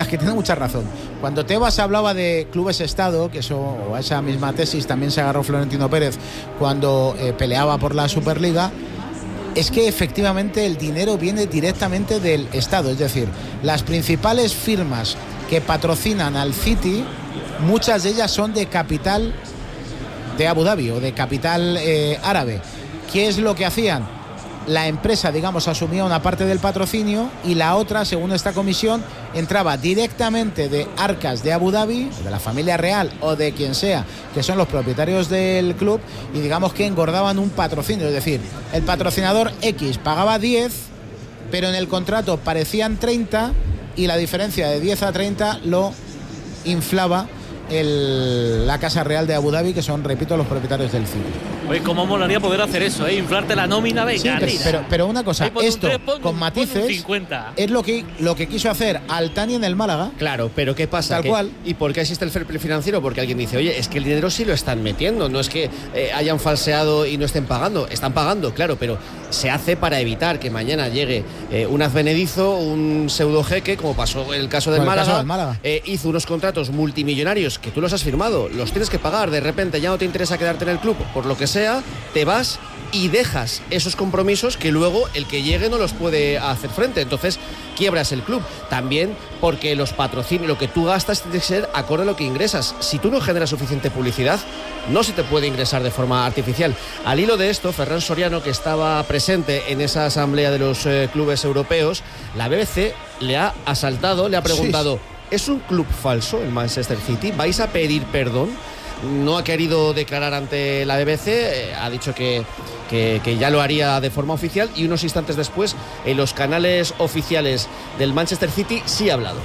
que tiene mucha razón. Cuando Tebas hablaba de clubes Estado, que eso, o a esa misma tesis también se agarró Florentino Pérez cuando peleaba por la Superliga, es que efectivamente el dinero viene directamente del Estado. Es decir, las principales firmas que patrocinan al City, muchas de ellas son de capital de Abu Dhabi o de capital árabe. ¿Qué es lo que hacían? La empresa, digamos, asumía una parte del patrocinio y la otra, según esta comisión, entraba directamente de arcas de Abu Dhabi, de la familia real o de quien sea, que son los propietarios del club, y digamos que engordaban un patrocinio. Es decir, el patrocinador X pagaba 10, pero en el contrato parecían 30 y la diferencia de 10 a 30 lo inflaba la Casa Real de Abu Dhabi, que son, repito, los propietarios del City. Oye, cómo molaría poder hacer eso, inflarte la nómina, venga. Sí, pero una cosa, esto con matices es lo que quiso hacer Altani en el Málaga. Claro, pero ¿qué pasa? Tal cual. ¿Y por qué existe el fair play financiero? Porque alguien dice, oye, es que el dinero sí lo están metiendo, no es que hayan falseado y no estén pagando. Están pagando, claro, pero se hace para evitar que mañana llegue un advenedizo, un pseudo jeque, como pasó en el caso del Málaga. Hizo unos contratos multimillonarios que tú los has firmado, los tienes que pagar, de repente ya no te interesa quedarte en el club, por lo que sea, te vas y dejas esos compromisos que luego el que llegue no los puede hacer frente. Entonces quiebras el club. También porque los patrocinios, lo que tú gastas tiene que ser acorde a lo que ingresas. Si tú no generas suficiente publicidad, no se te puede ingresar de forma artificial. Al hilo de esto, Ferran Soriano, que estaba presente en esa asamblea de los clubes europeos, la BBC le ha asaltado, le ha preguntado, sí, ¿es un club falso el Manchester City? ¿Vais a pedir perdón? No ha querido declarar ante la BBC, ha dicho que ya lo haría de forma oficial, y unos instantes después en los canales oficiales del Manchester City sí ha hablado.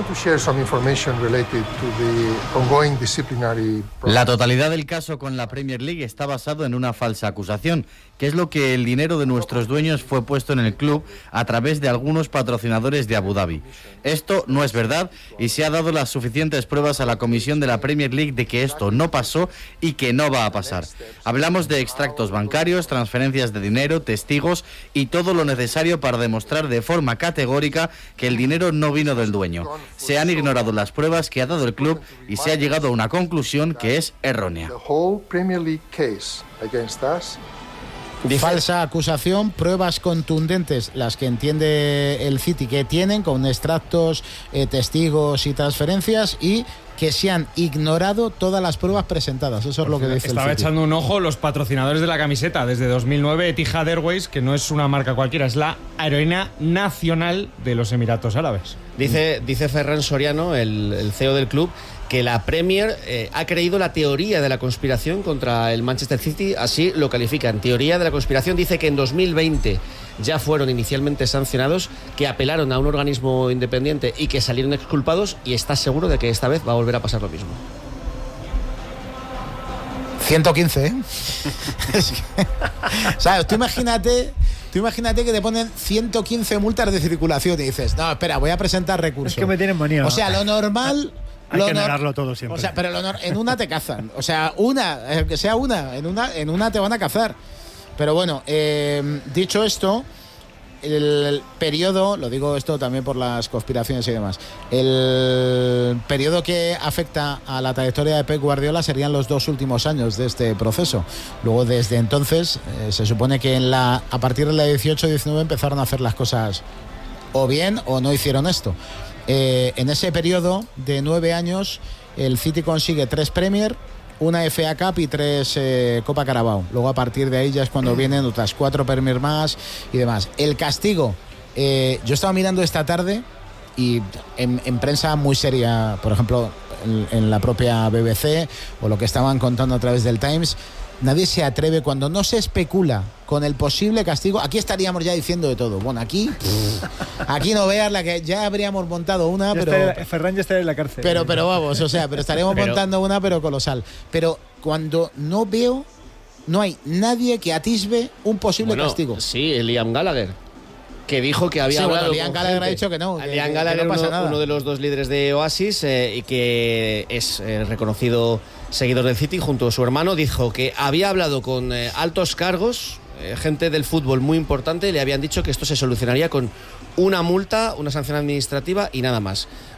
La totalidad del caso con la Premier League está basado en una falsa acusación, que es lo que el dinero de nuestros dueños fue puesto en el club a través de algunos patrocinadores de Abu Dhabi. Esto no es verdad y se ha dado las suficientes pruebas a la comisión de la Premier League de que esto no pasó y que no va a pasar. Hablamos de extractos bancarios, transferencias de dinero, testigos y todo lo necesario para demostrar de forma categórica que el dinero no vino del dueño. Se han ignorado las pruebas que ha dado el club y se ha llegado a una conclusión que es errónea. Falsa acusación, pruebas contundentes, las que entiende el City que tienen, con extractos, testigos y transferencias, y que se han ignorado todas las pruebas presentadas. Eso es lo que dice el City. Estaba echando un ojo los patrocinadores de la camiseta desde 2009, Etihad Airways, que no es una marca cualquiera, es la aerolínea nacional de los Emiratos Árabes. Dice Ferran Soriano, el CEO del club, que la Premier ha creído la teoría de la conspiración contra el Manchester City, así lo califican. Teoría de la conspiración. Dice que en 2020 ya fueron inicialmente sancionados, que apelaron a un organismo independiente y que salieron exculpados, y está seguro de que esta vez va a volver a pasar lo mismo. 115, ¿eh? Es que, ¿sabes? Tú imagínate que te ponen 115 multas de circulación y dices, no, espera, voy a presentar recursos. Es que me tienen manía. O sea, lo normal... Hay que negarlo todo siempre. O sea, pero en una te cazan. O sea, que sea en una te van a cazar. Pero bueno, dicho esto, el periodo, lo digo esto también por las conspiraciones y demás, el periodo que afecta a la trayectoria de Pep Guardiola serían los 2 últimos años de este proceso. Luego, desde entonces, se supone que a partir de la 18-19 empezaron a hacer las cosas o bien o no hicieron esto. En ese periodo de 9 años, el City consigue 3 Premier, una FA Cup y 3 Copa Carabao. Luego, a partir de ahí ya es cuando vienen otras 4 Premier más y demás. El castigo, yo estaba mirando esta tarde y en prensa muy seria, por ejemplo, en la propia BBC, o lo que estaban contando a través del Times, nadie se atreve, cuando no se especula con el posible castigo. Aquí estaríamos ya diciendo de todo. Bueno, aquí no veas la que ya habríamos montado una, pero Ferran ya estaría en la cárcel. Pero vamos, o sea, pero estaríamos montando una, pero colosal. Pero cuando no veo, no hay nadie que atisbe un posible castigo. Sí, Liam Gallagher, que dijo que había hablado. Liam Gallagher ha dicho que no. Liam Gallagher, no pasa nada. Uno de los 2 líderes de Oasis, y que es reconocido seguidor del City junto a su hermano, dijo que había hablado con altos cargos, gente del fútbol muy importante, y le habían dicho que esto se solucionaría con una multa, una sanción administrativa y nada más.